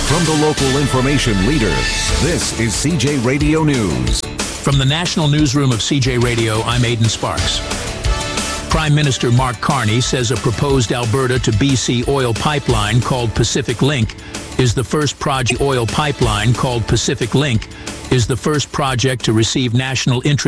From the local information leader, this is CJ Radio News. From the National Newsroom of CJ Radio, I'm Aidan Sparks. Prime Minister Mark Carney says a proposed Alberta to BC oil pipeline called Pacific Link is the first project to receive national interest